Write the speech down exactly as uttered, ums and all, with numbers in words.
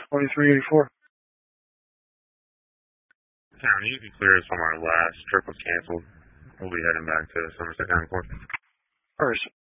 twenty-three eighty-four. Town, you can clear us from our last trip was canceled. We'll be heading back to Somerset County Court. Alright.